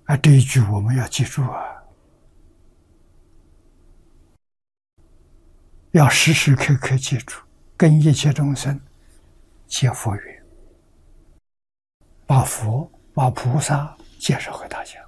啊，这一句我们要记住啊，要时时刻刻记住，跟一切众生结佛缘，把佛、把菩萨介绍给大家。